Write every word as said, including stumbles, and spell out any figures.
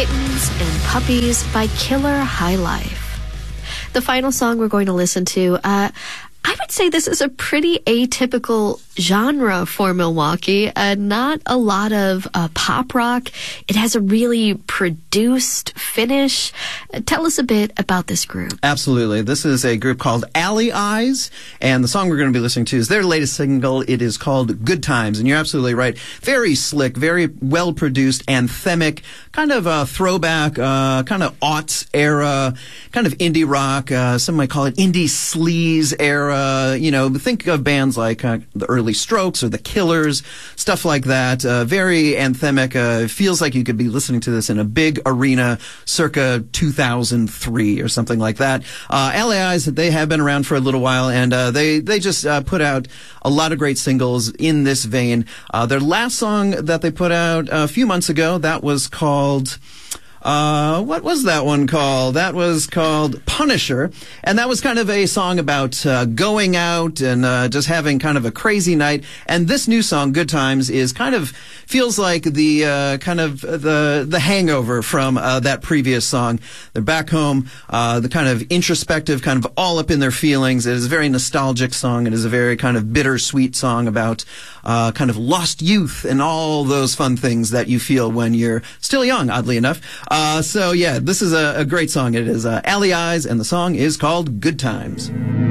Kittens and Puppies by Killer High Life. The final song we're going to listen to, uh, I would say this is a pretty atypical genre for Milwaukee. Uh, not a lot of uh, pop rock. It has a really produced finish. Uh, tell us a bit about this group. Absolutely. This is a group called Alley Eyes, and the song we're going to be listening to is their latest single. It is called Good Times, and you're absolutely right. Very slick, very well-produced, anthemic, kind of a throwback, uh, kind of aughts era, kind of indie rock. Uh, some might call it indie sleaze era. Uh, you know, think of bands like uh, the Early Strokes or the Killers, stuff like that. Uh, very anthemic. Uh, feels like you could be listening to this in a big arena circa two thousand three or something like that. Uh, Alley Eyes, they have been around for a little while, and uh, they, they just uh, put out a lot of great singles in this vein. Uh, their last song that they put out a few months ago, that was called... Uh, what was that one called? That was called Punisher, and that was kind of a song about uh, going out and uh, just having kind of a crazy night. And this new song, Good Times, is kind of feels like the uh, kind of the the hangover from uh, that previous song. They're back home, uh, the kind of introspective, kind of all up in their feelings. It is a very nostalgic song. It is a very kind of bittersweet song about uh, kind of lost youth and all those fun things that you feel when you're still young, oddly enough. Uh, so yeah, this is a, a great song. It is uh, Alley Eyes, and the song is called Good Times.